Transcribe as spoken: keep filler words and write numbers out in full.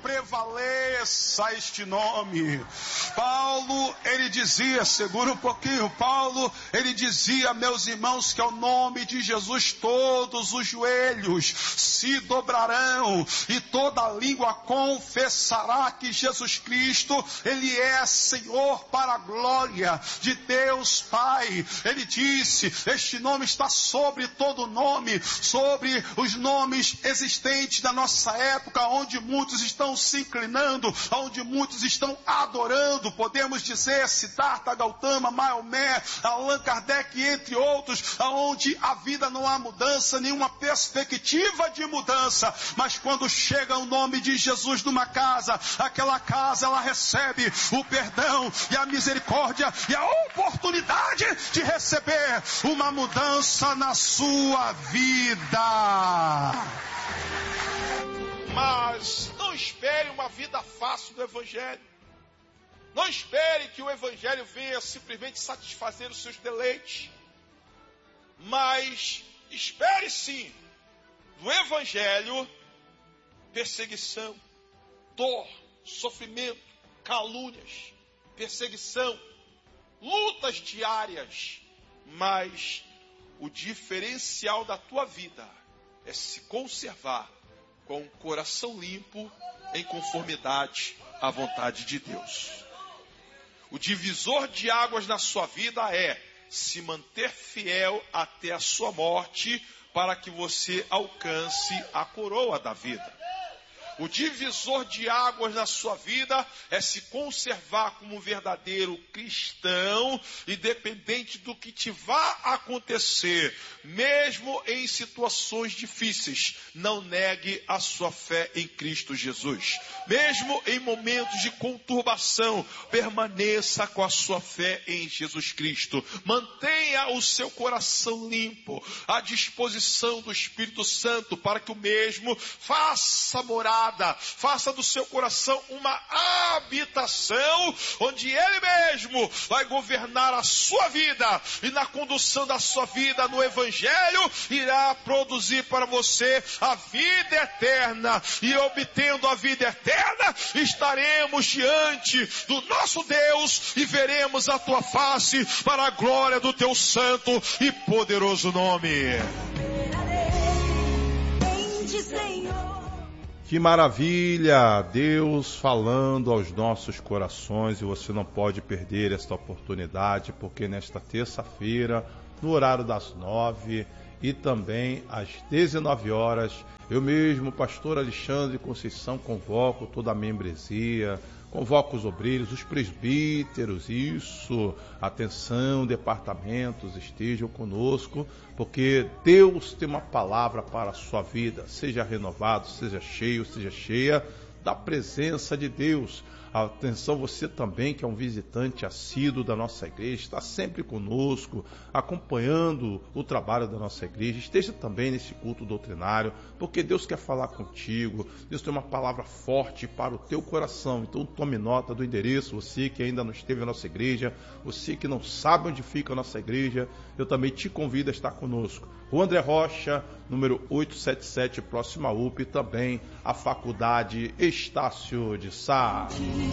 prevaleça este nome. Paulo, ele dizia, segura um pouquinho, Paulo, ele dizia, meus irmãos, que ao nome de Jesus todos os joelhos se dobrarão e toda língua confessará que Jesus Cristo, ele é Senhor para a glória de Deus Pai. Ele disse, este nome está sobre todo nome, sobre os nomes existentes da nossa época, onde muitos estão se inclinando, onde muitos estão adorando, podemos dizer, Siddhartha Gautama, Maomé, Allan Kardec, entre outros, onde a vida não há mudança, nenhuma perspectiva de mudança, mas quando chega o nome de Jesus numa casa, aquela casa ela recebe o perdão e a misericórdia e a oportunidade de receber uma mudança na sua vida. Mas não espere uma vida fácil do Evangelho. Não espere que o Evangelho venha simplesmente satisfazer os seus deleites. Mas espere sim do Evangelho perseguição, dor, sofrimento, calúnias, perseguição, lutas diárias. Mas o diferencial da tua vida é se conservar com um coração limpo em conformidade à vontade de Deus. O divisor de águas na sua vida é se manter fiel até a sua morte para que você alcance a coroa da vida. O divisor de águas na sua vida é se conservar como um verdadeiro cristão, independente do que te vá acontecer, mesmo em situações difíceis. Não negue a sua fé em Cristo Jesus. Mesmo em momentos de conturbação, permaneça com a sua fé em Jesus Cristo. Mantenha o seu coração limpo, à disposição do Espírito Santo, para que o mesmo faça morar, faça do seu coração uma habitação, onde Ele mesmo vai governar a sua vida, e na condução da sua vida no Evangelho, irá produzir para você a vida eterna, e obtendo a vida eterna, estaremos diante do nosso Deus, e veremos a tua face para a glória do teu santo e poderoso nome. Que maravilha, Deus falando aos nossos corações, e você não pode perder esta oportunidade, porque nesta terça-feira, no horário das nove e também às dezenove horas, eu mesmo, pastor Alexandre Conceição, convoco toda a membresia, convoco os obreiros, os presbíteros, isso, atenção, departamentos, estejam conosco, porque Deus tem uma palavra para a sua vida. Seja renovado, seja cheio, seja cheia da presença de Deus. Atenção, você também que é um visitante assíduo da nossa igreja, está sempre conosco, acompanhando o trabalho da nossa igreja. Esteja também nesse culto doutrinário, porque Deus quer falar contigo. Deus tem uma palavra forte para o teu coração. Então tome nota do endereço, você que ainda não esteve na nossa igreja, você que não sabe onde fica a nossa igreja, eu também te convido a estar conosco. Rua André Rocha, número oitocentos e setenta e sete, próximo à U P, e também a Faculdade Estácio de Sá.